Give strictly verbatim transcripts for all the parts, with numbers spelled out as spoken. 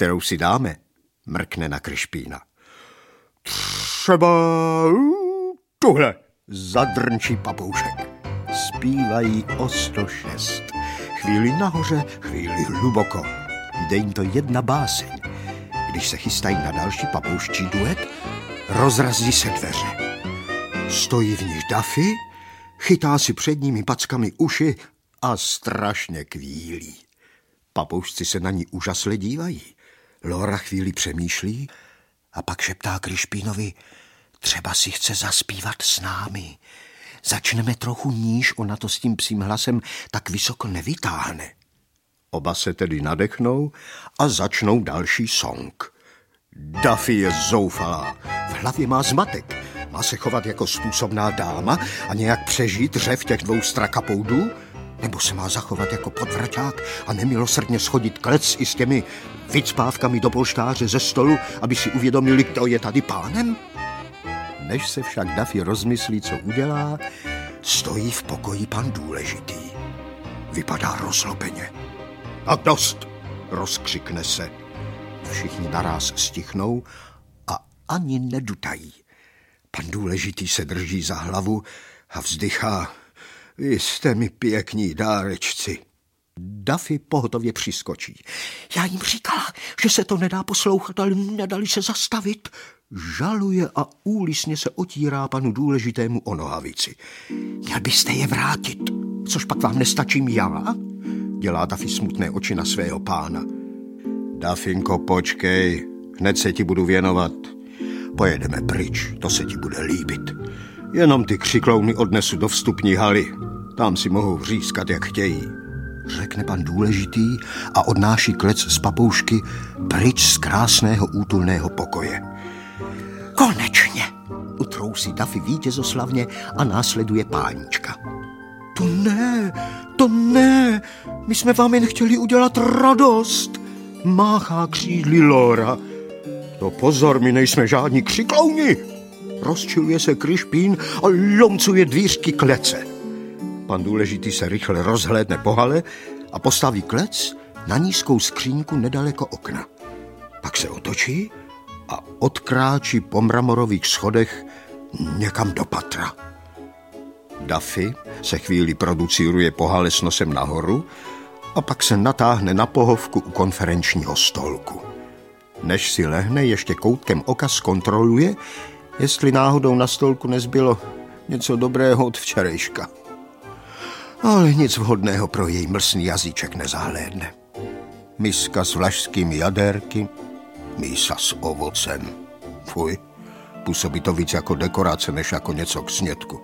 kterou si dáme, mrkne na Krišpína. Třeba tuhle, zadrnčí papoušek. Zpívají o sto šest. Chvíli nahoře, chvíli hluboko. Jde jim to jedna báseň. Když se chystají na další papouščí duet, rozrazí se dveře. Stojí v nich Duffy, chytá si předními packami uši a strašně kvílí. Papoušci se na ní úžasle dívají. Laura chvíli přemýšlí a pak šeptá Krišpínovi, třeba si chce zaspívat s námi. Začneme trochu níž, ona to s tím psím hlasem tak vysoko nevytáhne. Oba se tedy nadechnou a začnou další song. Duffy je zoufalá, v hlavě má zmatek. Má se chovat jako způsobná dáma a nějak přežít řev těch dvou strakapoudů? Nebo se má zachovat jako podvraťák a nemilosrdně schodit klec i s těmi vycpávkami do polštáře ze stolu, aby si uvědomili, kdo je tady pánem? Než se však Duffy rozmyslí, co udělá, stojí v pokoji pan Důležitý. Vypadá rozlobeně. A dost, rozkřikne se. Všichni naráz stichnou a ani nedutají. Pan Důležitý se drží za hlavu a vzdychá. Vy jste mi pěkní dárečci. Duffy pohotově přiskočí. Já jim říkala, že se to nedá poslouchat, ale nedali se zastavit. Žaluje a úlisně se otírá panu Důležitému o nohavici. Měl byste je vrátit, což pak vám nestačím já? Dělá Duffy smutné oči na svého pána. Duffinko, počkej, hned se ti budu věnovat. Pojedeme pryč, to se ti bude líbit. Jenom ty křiklouny odnesu do vstupní haly. Tam si mohou vřískat, jak chtějí. Řekne pan Důležitý a odnáší klec z papoušky pryč z krásného útulného pokoje. Konečně, utrousí Duffy vítězoslavně a následuje pánička. To ne, to ne, my jsme vám jen chtěli udělat radost, máchá křídly Laura. To pozor, my nejsme žádní křiklouni. Rozčiluje se Krišpín a lomcuje dvířky klece. Pan Důležitý se rychle rozhlédne po hale a postaví klec na nízkou skříňku nedaleko okna. Pak se otočí a odkráčí po mramorových schodech někam do patra. Duffy se chvíli producíruje po hale s nosem nahoru a pak se natáhne na pohovku u konferenčního stolku. Než si lehne, ještě koutkem oka zkontroluje, jestli náhodou na stolku nezbylo něco dobrého od včerejška. Ale nic vhodného pro její mlsný jazyček nezahlédne. Miska s vlašskými jadérky, mísa s ovocem. Fuj, působí to víc jako dekorace, než jako něco k snědku.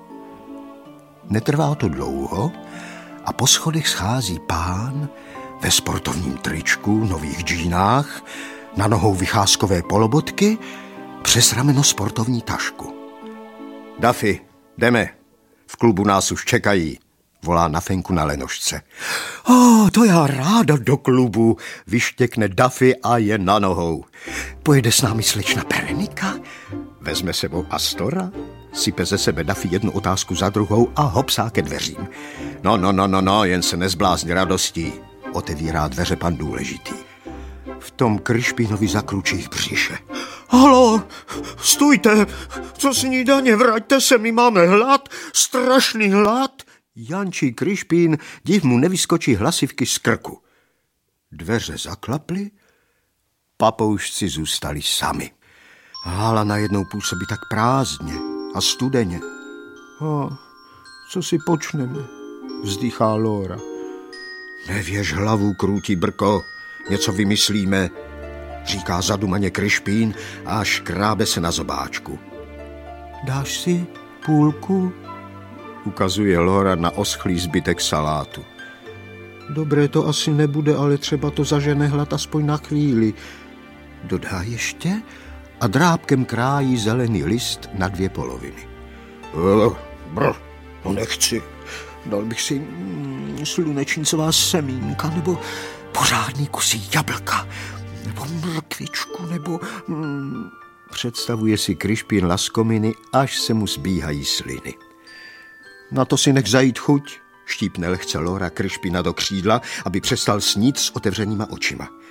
Netrvá to dlouho a po schodech schází pán ve sportovním tričku, nových džínách, na nohou vycházkové polobotky, přes rameno sportovní tašku. Duffy, jdeme, v klubu nás už čekají, volá na Fenku na lenošce. O, oh, to já ráda do klubu, vyštěkne Duffy a je na nohou. Pojede s námi slečna Perenika? Vezme sebou Astora? Sype ze sebe Duffy jednu otázku za druhou a hopsá ke dveřím. No, no, no, no, no, jen se nezblázni radostí, otevírá dveře pan Důležitý. V tom Krišpínovi zakručí v břiše. Halo, stůjte, co snídaně, vraťte se, my máme hlad, strašný hlad. Jančí Krišpín, div mu nevyskočí hlasivky z krku. Dveře zaklaply, papoušci zůstali sami. Hala najednou působí tak prázdně a studeně. A co si počneme, vzdychá Laura. Nevěž hlavu, krůtí brko, něco vymyslíme, říká zadumaně Krišpín a škrábe se na zobáčku. Dáš si půlku? Ukazuje Laura na oschlý zbytek salátu. Dobré to asi nebude, ale třeba to zažene hlad aspoň na chvíli. Dodá ještě a drábkem krájí zelený list na dvě poloviny. Uh, brr, no nechci. Dal bych si mm, slunečnicová semínka, nebo pořádný kusí jablka, nebo mrkvičku, nebo... Mm, představuje si Krišpín laskominy, až se mu zbíhají sliny. Na to si nech zajít chuť, štípne lehce Laura Krišpína do křídla, aby přestal snít s otevřenýma očima.